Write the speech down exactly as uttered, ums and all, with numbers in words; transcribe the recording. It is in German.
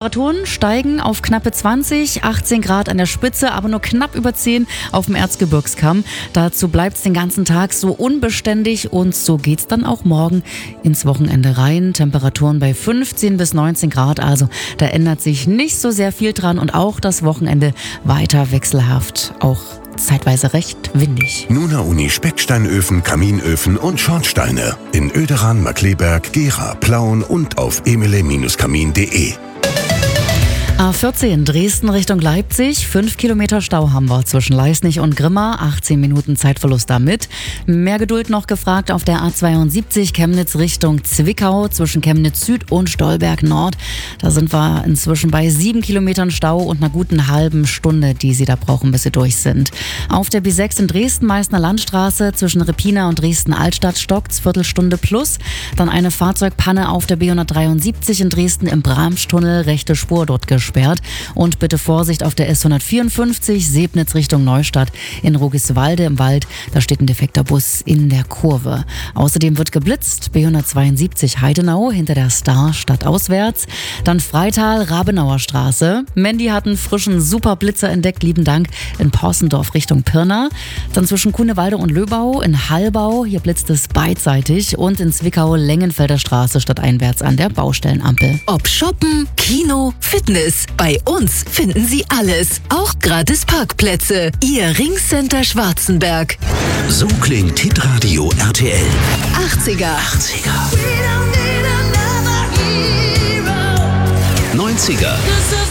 Temperaturen steigen auf knappe zwanzig, achtzehn Grad an der Spitze, aber nur knapp über zehn auf dem Erzgebirgskamm. Dazu bleibt es den ganzen Tag so unbeständig und so geht's dann auch morgen ins Wochenende rein. Temperaturen bei fünfzehn bis neunzehn Grad, also da ändert sich nicht so sehr viel dran und auch das Wochenende weiter wechselhaft, auch zeitweise recht windig. Nuna Uni Specksteinöfen, Kaminöfen und Schornsteine in Oederan, Markkleeberg, Gera, Plauen und auf emile Kamin punkt de. A vierzehn Dresden Richtung Leipzig, fünf Kilometer Stau haben wir zwischen Leisnig und Grimma, achtzehn Minuten Zeitverlust damit. Mehr Geduld noch gefragt auf der A zweiundsiebzig Chemnitz Richtung Zwickau zwischen Chemnitz Süd und Stolberg Nord. Da sind wir inzwischen bei sieben Kilometern Stau und einer guten halben Stunde, die Sie da brauchen, bis Sie durch sind. Auf der B sechs in Dresden Meißner Landstraße zwischen Reppina und Dresden Altstadt stockt's Viertelstunde plus. Dann eine Fahrzeugpanne auf der B hundertdreiundsiebzig in Dresden im Bramstunnel, rechte Spur dort gesperrt. Und bitte Vorsicht auf der S hundertvierundfünfzig Sebnitz Richtung Neustadt in Rogiswalde im Wald. Da steht ein defekter Bus in der Kurve. Außerdem wird geblitzt. B hundertzweiundsiebzig Heidenau hinter der Star stadtauswärts. Dann Freital, Rabenauer Straße. Mandy hat einen frischen Superblitzer entdeckt, lieben Dank, in Porsendorf Richtung Pirna. Dann zwischen Kunewalde und Löbau in Hallbau. Hier blitzt es beidseitig. Und in Zwickau Lengenfelder Straße stadteinwärts an der Baustellenampel. Ob shoppen, Kino, Fitness. Bei uns finden Sie alles, auch gratis Parkplätze. Ihr Ringcenter Schwarzenberg. So klingt Hitradio R T L. achtziger. achtziger. neunziger.